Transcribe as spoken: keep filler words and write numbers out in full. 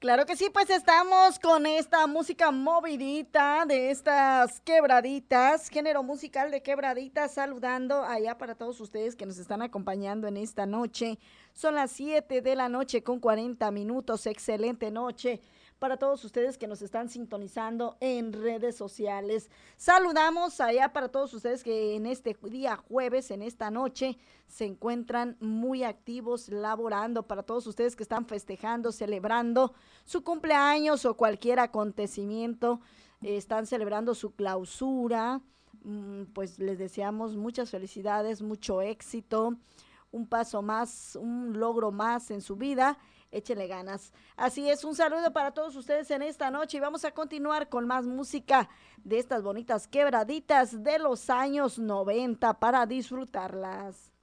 Claro que sí, pues estamos con esta música movidita de estas quebraditas, género musical de quebraditas, saludando allá para todos ustedes que nos están acompañando en esta noche. Son las siete de la noche con cuarenta minutos, excelente noche para todos ustedes que nos están sintonizando en redes sociales. Saludamos allá para todos ustedes que en este día jueves, en esta noche, se encuentran muy activos laborando, para todos ustedes que están festejando, celebrando su cumpleaños o cualquier acontecimiento, eh, están celebrando su clausura, mm, pues les deseamos muchas felicidades, mucho éxito, un paso más, un logro más en su vida. Échele ganas. Así es, un saludo para todos ustedes en esta noche y vamos a continuar con más música de estas bonitas quebraditas de los años noventa para disfrutarlas.